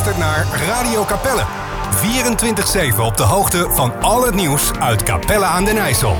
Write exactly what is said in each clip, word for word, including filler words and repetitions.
luistert naar Radio Capelle. vierentwintig zeven op de hoogte van al het nieuws uit Capelle aan den IJssel.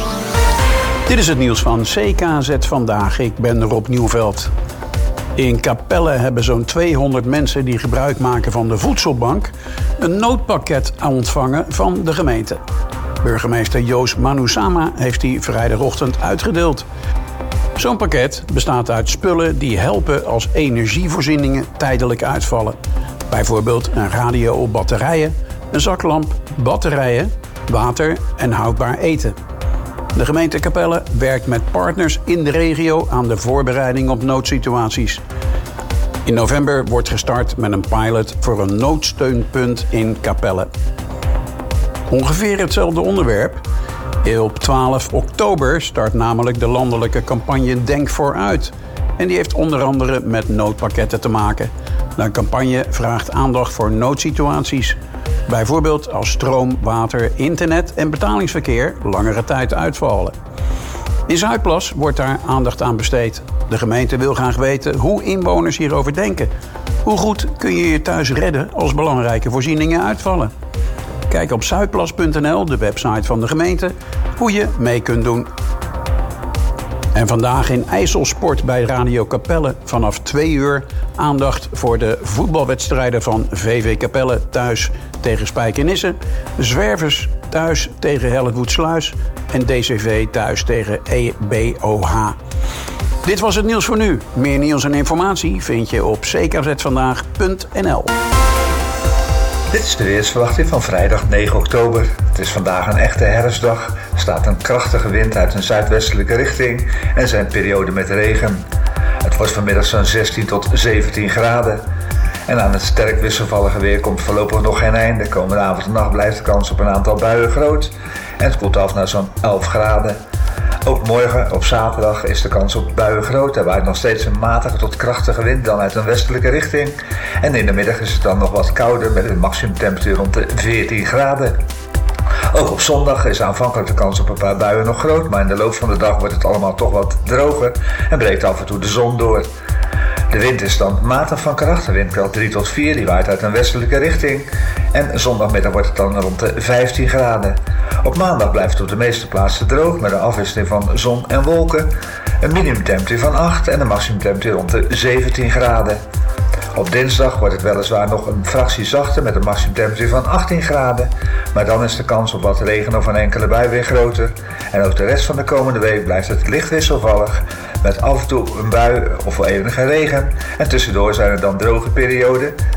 Dit is het nieuws van C K Z Vandaag. Ik ben Rob Nieuwveld. In Capelle hebben zo'n tweehonderd mensen die gebruik maken van de voedselbank een noodpakket ontvangen van de gemeente. Burgemeester Joost Manusama heeft die vrijdagochtend uitgedeeld. Zo'n pakket bestaat uit spullen die helpen als energievoorzieningen tijdelijk uitvallen. Bijvoorbeeld een radio op batterijen, een zaklamp, batterijen, water en houdbaar eten. De gemeente Capelle werkt met partners in de regio aan de voorbereiding op noodsituaties. In november wordt gestart met een pilot voor een noodsteunpunt in Capelle. Ongeveer hetzelfde onderwerp. Op twaalf oktober start namelijk de landelijke campagne Denk Vooruit. En die heeft onder andere met noodpakketten te maken. De campagne vraagt aandacht voor noodsituaties. Bijvoorbeeld als stroom, water, internet en betalingsverkeer langere tijd uitvallen. In Zuidplas wordt daar aandacht aan besteed. De gemeente wil graag weten hoe inwoners hierover denken. Hoe goed kun je je thuis redden als belangrijke voorzieningen uitvallen? Kijk op zuidplas punt n l, de website van de gemeente, hoe je mee kunt doen. En vandaag in IJsselsport bij Radio Capelle vanaf twee uur aandacht voor de voetbalwedstrijden van V V Capelle thuis tegen Spijkenisse, Zwervers thuis tegen Hellevoetsluis en D C V thuis tegen E B O H. Dit was het nieuws voor nu. Meer nieuws en informatie vind je op c k z vandaag punt n l. Dit is de weersverwachting van vrijdag negen oktober. Het is vandaag een echte herfstdag. Er staat een krachtige wind uit een zuidwestelijke richting en er zijn perioden met regen. Het wordt vanmiddag zo'n zestien tot zeventien graden. En aan het sterk wisselvallige weer komt voorlopig nog geen einde. Komende avond en nacht blijft de kans op een aantal buien groot. En het koelt af naar zo'n elf graden. Ook morgen op zaterdag is de kans op buien groot. Er waait nog steeds een matige tot krachtige wind dan uit een westelijke richting. En in de middag is het dan nog wat kouder met een maximumtemperatuur rond de veertien graden. Ook op zondag is aanvankelijk de kans op een paar buien nog groot. Maar in de loop van de dag wordt het allemaal toch wat droger en breekt af en toe de zon door. De wind is dan matig van karakter, windkracht drie tot vier, die waait uit een westelijke richting. En zondagmiddag wordt het dan rond de vijftien graden. Op maandag blijft het op de meeste plaatsen droog met een afwisseling van zon en wolken. Een minimumtemperatuur van acht en een maximumtemperatuur rond de zeventien graden. Op dinsdag wordt het weliswaar nog een fractie zachter met een maximumtemperatuur van achttien graden. Maar dan is de kans op wat regen of een enkele bui weer groter. En ook de rest van de komende week blijft het licht wisselvallig. Met af en toe een bui of wel even regen. En tussendoor zijn er dan droge perioden.